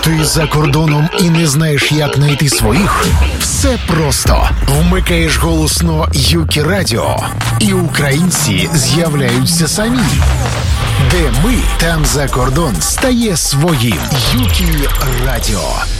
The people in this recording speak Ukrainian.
Ти за кордоном і не знаєш, як знайти своїх? Все просто. Вмикаєш голосно Юкі Радіо, і українці з'являються самі. Де ми, там за кордон стає своїм. Юкі Радіо.